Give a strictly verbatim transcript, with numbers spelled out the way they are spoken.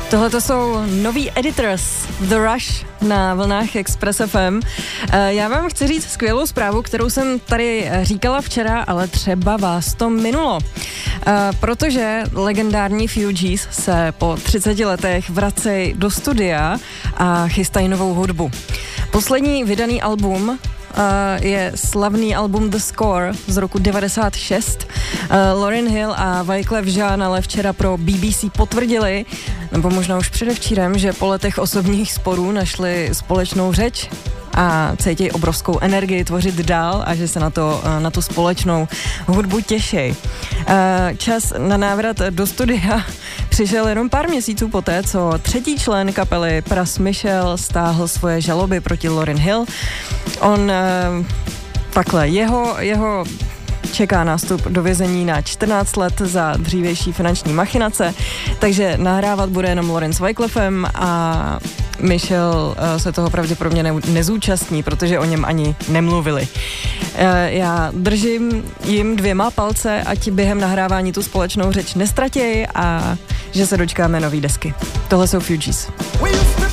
Tohle to jsou noví Editors, The Rush na vlnách Express F M. Já vám chci říct skvělou zprávu, kterou jsem tady říkala včera, ale třeba vás to minulo. Protože legendární Fugees se po třiceti letech vracejí do studia a chystají novou hudbu. Poslední vydaný album Uh, je slavný album The Score z roku devadesát šest. Uh, Lauryn Hill a Wyclef Jean ale včera pro B B C potvrdili, nebo možná už předevčírem, že po letech osobních sporů našli společnou řeč a cítí obrovskou energii tvořit dál a že se na, to, na tu společnou hudbu těší. Čas na návrat do studia přišel jenom pár měsíců poté, co třetí člen kapely Pras Michel stáhl svoje žaloby proti Lauryn Hill. On takhle, jeho, jeho čeká nástup do vězení na čtrnáct let za dřívější finanční machinace, takže nahrávat bude jenom Lauryn s Wyclefem a Michel uh, se toho pravděpodobně ne- nezúčastní, protože o něm ani nemluvili. Uh, já držím jim dvěma palce, ať během nahrávání tu společnou řeč nestratějí a že se dočkáme nový desky. Tohle jsou Fugees.